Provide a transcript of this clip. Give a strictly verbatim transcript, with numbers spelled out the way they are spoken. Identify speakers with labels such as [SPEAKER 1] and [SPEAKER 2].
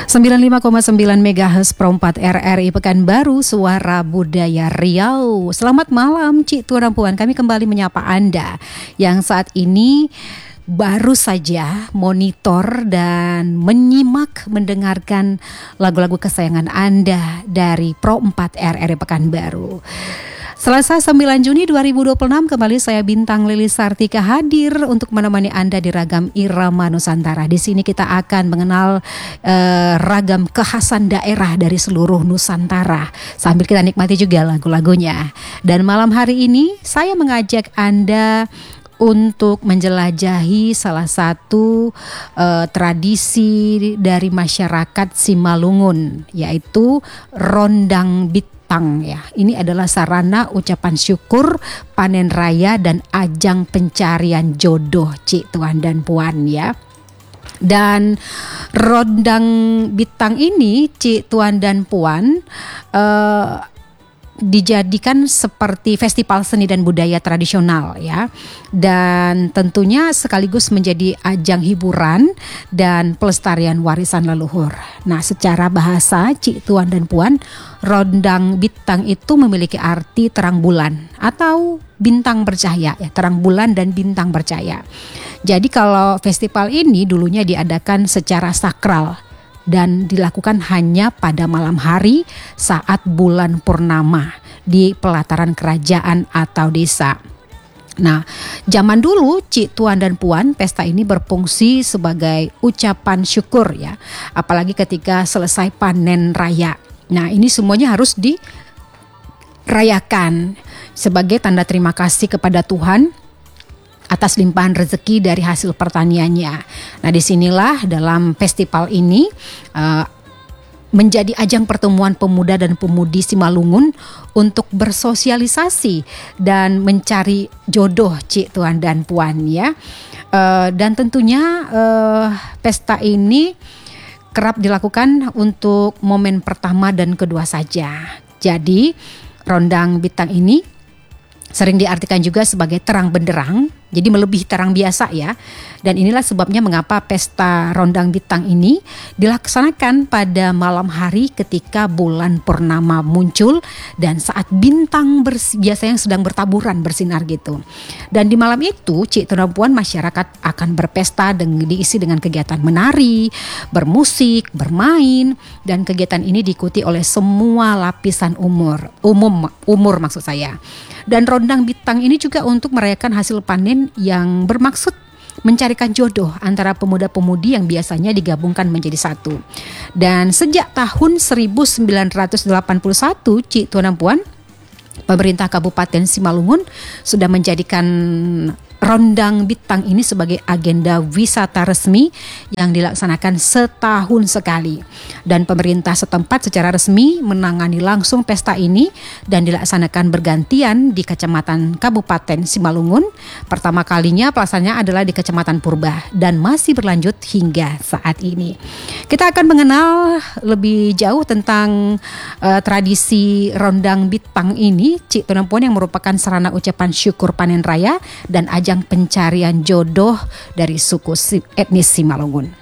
[SPEAKER 1] sembilan puluh lima koma sembilan megahertz Pro empat R R I Pekanbaru, Suara Budaya Riau. Selamat malam Cik Tuan dan Puan, kami kembali menyapa Anda yang saat ini baru saja monitor dan menyimak, mendengarkan lagu-lagu kesayangan Anda dari Pro empat R R I Pekanbaru. Selasa sembilan Juni dua ribu dua puluh enam kembali saya Bintang Lilis Sartika hadir untuk menemani Anda di ragam irama Nusantara. Di sini kita akan mengenal uh, ragam kekhasan daerah dari seluruh Nusantara sambil kita nikmati juga lagu-lagunya. Dan malam hari ini saya mengajak Anda untuk menjelajahi salah satu uh, tradisi dari masyarakat Simalungun, yaitu Rondang Bitang. Ya, ini adalah sarana ucapan syukur, panen raya dan ajang pencarian jodoh Cik Tuan dan Puan ya. Dan Rondang Bitang ini Cik Tuan dan Puan uh, dijadikan seperti festival seni dan budaya tradisional ya, dan tentunya sekaligus menjadi ajang hiburan dan pelestarian warisan leluhur. Nah, secara bahasa Cik Tuan dan Puan, Rondang Bitang itu memiliki arti terang bulan atau bintang bercahaya ya, terang bulan dan bintang bercahaya. Jadi kalau festival ini dulunya diadakan secara sakral dan dilakukan hanya pada malam hari saat bulan purnama di pelataran kerajaan atau desa. Nah, zaman dulu Cik Tuan dan Puan, pesta ini berfungsi sebagai ucapan syukur ya, apalagi ketika selesai panen raya. Nah, ini semuanya harus dirayakan sebagai tanda terima kasih kepada Tuhan atas limpahan rezeki dari hasil pertaniannya. Nah, disinilah dalam festival ini uh, menjadi ajang pertemuan pemuda dan pemudi Simalungun untuk bersosialisasi dan mencari jodoh Cik Tuan dan Puan ya. Uh, dan tentunya uh, pesta ini kerap dilakukan untuk momen pertama dan kedua saja. Jadi Rondang Bitang ini sering diartikan juga sebagai terang benderang, jadi melebihi terang biasa ya. Dan inilah sebabnya mengapa pesta Rondang Bitang ini dilaksanakan pada malam hari ketika bulan purnama muncul dan saat bintang bers- biasanya sedang bertaburan bersinar gitu. Dan di malam itu Cik Tuan dan Puan, masyarakat akan berpesta dan diisi dengan kegiatan menari, bermusik, bermain, dan kegiatan ini diikuti oleh semua lapisan umur, umum umur maksud saya. Dan Rondang Bitang ini juga untuk merayakan hasil panen yang bermaksud mencarikan jodoh antara pemuda-pemudi yang biasanya digabungkan menjadi satu. Dan sejak tahun seribu sembilan ratus delapan puluh satu Cik Tuan dan Puan, pemerintah Kabupaten Simalungun sudah menjadikan Rondang Bitang ini sebagai agenda wisata resmi yang dilaksanakan setahun sekali. Dan pemerintah setempat secara resmi menangani langsung pesta ini dan dilaksanakan bergantian di Kecamatan Kabupaten Simalungun. Pertama kalinya pelaksanaannya adalah di Kecamatan Purba dan masih berlanjut hingga saat ini. Kita akan mengenal lebih jauh tentang uh, tradisi Rondang Bitang ini Cik Tuan dan Puan, yang merupakan sarana ucapan syukur panen raya dan ajang pencarian jodoh dari suku etnis Simalungun.